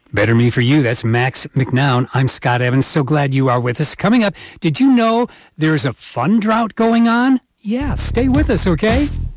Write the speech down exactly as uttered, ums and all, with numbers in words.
Better Me For You. That's Max McNown. I'm Scott Evans. So glad you are with us. Coming up, did you know there's a fun drought going on? Yeah, stay with us, okay?